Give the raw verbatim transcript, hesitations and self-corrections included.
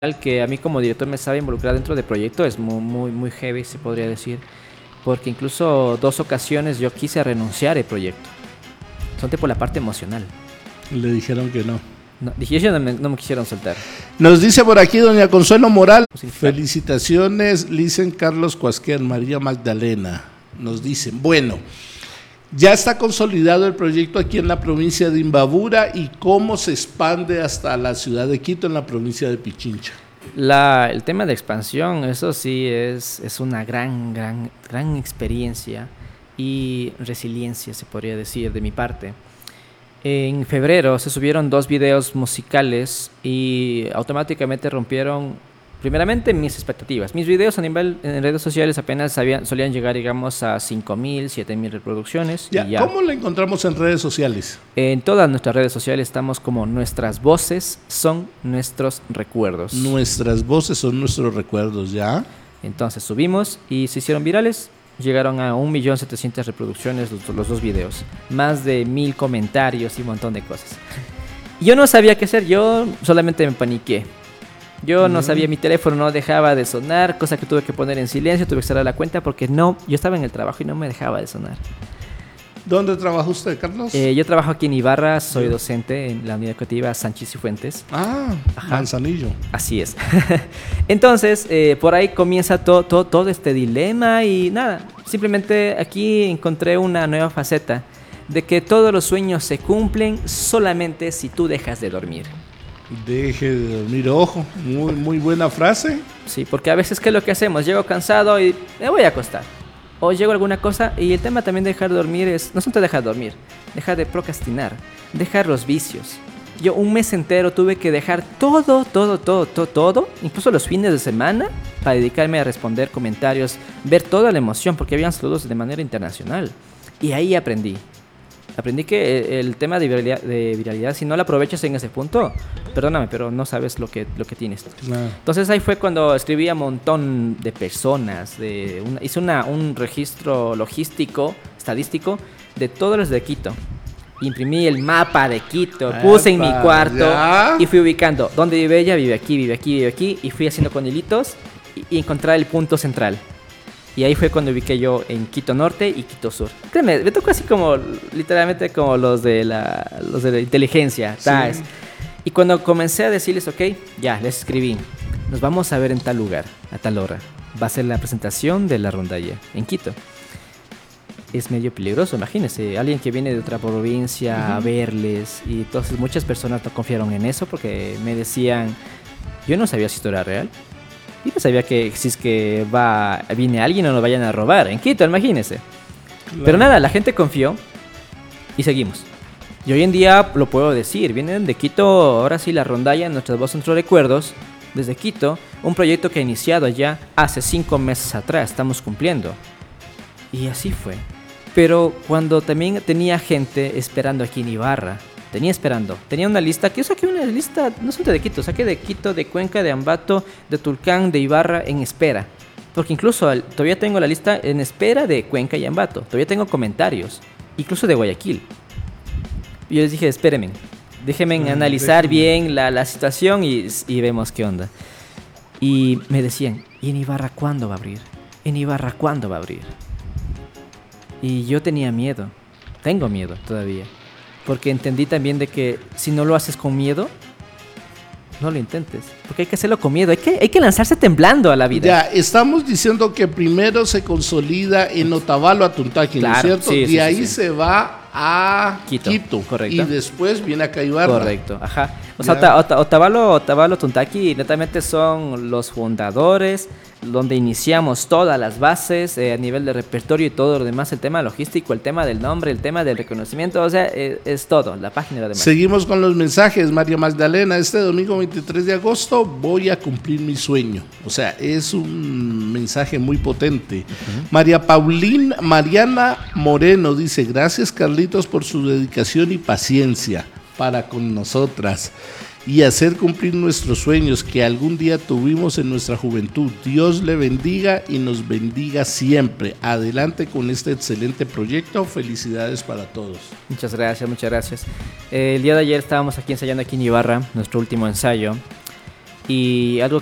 que a mí como director me estaba involucrado dentro del proyecto es muy, muy, muy heavy, se podría decir, porque incluso dos ocasiones yo quise renunciar al proyecto, solamente por la parte emocional. Le dijeron que no. No, dije, yo no me, no me quisieron soltar. Nos dice por aquí doña Consuelo Moral. Felicitaciones, Licen Carlos Cuasquer, María Magdalena. Nos dicen, bueno, ya está consolidado el proyecto aquí en la provincia de Imbabura y cómo se expande hasta la ciudad de Quito en la provincia de Pichincha. La, el tema de expansión, eso sí es, es una gran, gran, gran experiencia y resiliencia, se podría decir, de mi parte. En febrero se subieron dos videos musicales y automáticamente rompieron, primeramente, mis expectativas. Mis videos a nivel en redes sociales apenas habían, solían llegar, digamos, a cinco mil, siete mil reproducciones. Ya, y ya. ¿Cómo lo encontramos en redes sociales? En todas nuestras redes sociales estamos como nuestras voces son nuestros recuerdos. Nuestras voces son nuestros recuerdos, ¿ya? Entonces subimos y se hicieron virales. Llegaron a un millón setecientas reproducciones los, los dos videos. Más de mil comentarios y un montón de cosas. Yo no sabía qué hacer, yo solamente me paniqué. Yo no sabía, mi teléfono no dejaba de sonar, cosa que tuve que poner en silencio, tuve que cerrar la cuenta porque no, yo estaba en el trabajo y no me dejaba de sonar. ¿Dónde trabaja usted, Carlos? Eh, yo trabajo aquí en Ibarra, soy docente en la unidad educativa Sánchez y Fuentes. Ah, Ajá. Manzanillo. Así es. Entonces, eh, por ahí comienza todo, todo, todo este dilema y nada, simplemente aquí encontré una nueva faceta de que todos los sueños se cumplen solamente si tú dejas de dormir. Deje de dormir, ojo, muy, muy buena frase. Sí, porque a veces, ¿qué es lo que hacemos? Llego cansado y me voy a acostar. O llego a alguna cosa, y el tema también de dejar de dormir es, no solo dejar de dormir, dejar de procrastinar, dejar los vicios. Yo un mes entero tuve que dejar todo, todo, todo, todo, todo, incluso los fines de semana, para dedicarme a responder comentarios, ver toda la emoción, porque habían saludos de manera internacional. Y ahí aprendí. Aprendí que el tema de viralidad, de viralidad, si no lo aprovechas en ese punto, perdóname, pero no sabes lo que, lo que tienes. No. Entonces ahí fue cuando escribí a un montón de personas, de una, hice una, un registro logístico, estadístico, de todos los de Quito. Imprimí el mapa de Quito, Epa, puse en mi cuarto ¿ya? Y fui ubicando dónde vive ella, vive aquí, vive aquí, vive aquí, y fui haciendo con hilitos y, y encontrar el punto central. Y ahí fue cuando ubiqué yo en Quito Norte y Quito Sur. Créeme, me tocó así como, literalmente como los de la, los de la inteligencia. Sí. Y cuando comencé a decirles, ok, ya, les escribí. Nos vamos a ver en tal lugar, a tal hora. Va a ser la presentación de la rondalla en Quito. Es medio peligroso, imagínense. Alguien que viene de otra provincia uh-huh. a verles. Y entonces muchas personas no confiaron en eso porque me decían, yo no sabía si esto era real. Y no sabía que si es que va, viene alguien o nos vayan a robar en Quito, imagínense. Claro. Pero nada, la gente confió y seguimos. Y hoy en día lo puedo decir, vienen de Quito, ahora sí la rondalla, nuestras voces, nuestros recuerdos, desde Quito, un proyecto que ha iniciado ya hace cinco meses atrás, estamos cumpliendo. Y así fue. Pero cuando también tenía gente esperando aquí en Ibarra, tenía esperando, tenía una lista, que yo saqué una lista, no solo de Quito, saqué de Quito, de Cuenca, de Ambato, de Tulcán, de Ibarra, en espera. Porque incluso todavía tengo la lista en espera de Cuenca y Ambato, todavía tengo comentarios, incluso de Guayaquil. Y yo les dije, espérenme, déjenme ah, analizar déjenme. bien la, la situación y, y vemos qué onda. Y me decían, ¿y en Ibarra cuándo va a abrir? ¿En Ibarra cuándo va a abrir? Y yo tenía miedo, tengo miedo todavía. Porque entendí también de que si no lo haces con miedo, no lo intentes. Porque hay que hacerlo con miedo. Hay que, hay que lanzarse temblando a la vida. Ya, estamos diciendo que primero se consolida en Otavalo a Tuntaqui, claro, ¿no es cierto? Sí, de sí, ahí sí, sí. se va a Quito, Quito. Correcto. Y después viene a Ibarra. Correcto, ajá. O sea, Ota, Ota, Otavalo, Otavalo, Tuntaqui, netamente son los fundadores, donde iniciamos todas las bases eh, a nivel de repertorio y todo lo demás, el tema logístico, el tema del nombre, el tema del reconocimiento, o sea, es, es todo, la página y lo demás. Seguimos con los mensajes. María Magdalena, este domingo veintitrés de agosto voy a cumplir mi sueño. O sea, es un mensaje muy potente. Uh-huh. María Paulín, Mariana Moreno dice, gracias Carlitos por su dedicación y paciencia para con nosotras y hacer cumplir nuestros sueños que algún día tuvimos en nuestra juventud. Dios le bendiga y nos bendiga siempre. Adelante con este excelente proyecto. Felicidades para todos. Muchas gracias, muchas gracias. Eh, el día de ayer estábamos aquí ensayando aquí en Ibarra, nuestro último ensayo. Y algo